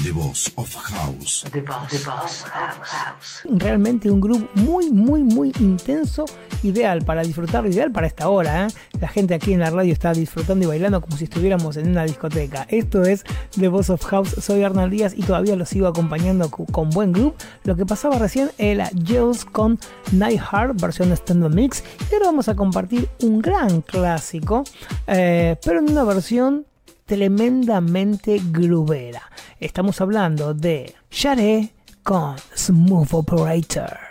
The Boss of House. The Boss of House. Realmente un grupo muy intenso, ideal para disfrutarlo, ideal para esta hora, ¿eh? La gente aquí en la radio está disfrutando y bailando como si estuviéramos en una discoteca. Esto es The Boss of House, soy Arnold Díaz y todavía lo sigo acompañando con buen groove. Lo que pasaba recién era Jules con Night Heart, versión Stand Mix, y ahora vamos a compartir un gran clásico, pero en una versión tremendamente groovera. Estamos hablando de Share con Smooth Operator.